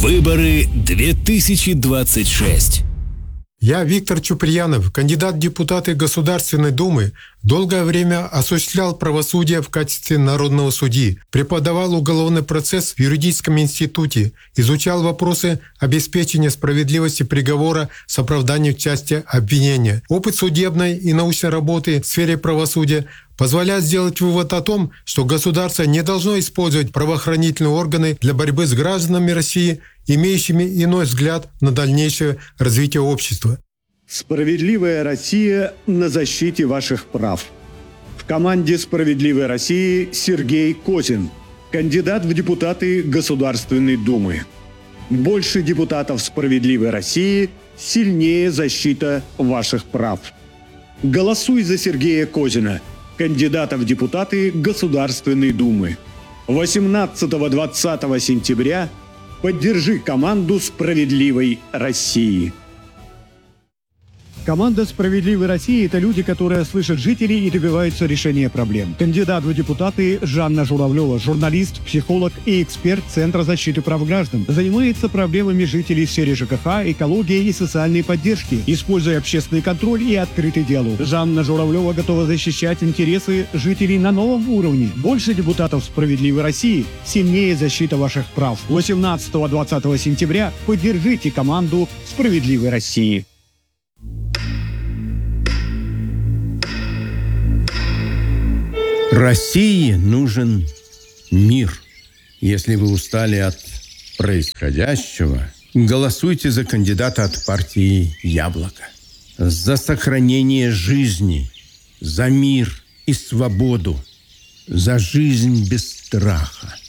Выборы 2026. Я Виктор Чуприянов, кандидат в депутаты Государственной Думы, долгое время осуществлял правосудие в качестве народного судьи, преподавал уголовный процесс в юридическом институте, изучал вопросы обеспечения справедливости приговора с оправданием в части обвинения. Опыт судебной и научной работы в сфере правосудия позволяет сделать вывод о том, что государство не должно использовать правоохранительные органы для борьбы с гражданами России, имеющими иной взгляд на дальнейшее развитие общества. Справедливая Россия на защите ваших прав. В команде «Справедливой России» Сергей Козин, кандидат в депутаты Государственной Думы. Больше депутатов «Справедливой России» – сильнее защита ваших прав. Голосуй за Сергея Козина, кандидата в депутаты Государственной Думы. 18-20 сентября поддержи команду «Справедливой России». Команда «Справедливой России» – это люди, которые слышат жителей и добиваются решения проблем. Кандидат в депутаты Жанна Журавлева, журналист, психолог и эксперт Центра защиты прав граждан. Занимается проблемами жителей в сфере ЖКХ, экологии и социальной поддержки, используя общественный контроль и открытый диалог. Жанна Журавлева готова защищать интересы жителей на новом уровне. Больше депутатов «Справедливой России» – сильнее защита ваших прав. 18-20 сентября поддержите команду «Справедливой России». России нужен мир. Если вы устали от происходящего, голосуйте за кандидата от партии «Яблоко». За сохранение жизни, за мир и свободу, за жизнь без страха.